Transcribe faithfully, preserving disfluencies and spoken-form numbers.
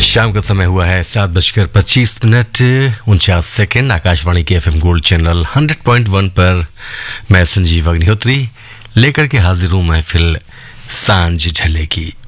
शाम का समय हुआ है सात बजकर पच्चीस मिनट उनचास सेकेंड। आकाशवाणी के FM gold channel hundred point वन पर मैं संजीव अग्निहोत्री लेकर के हाजिर हूँ महफिल सांझ ढले की।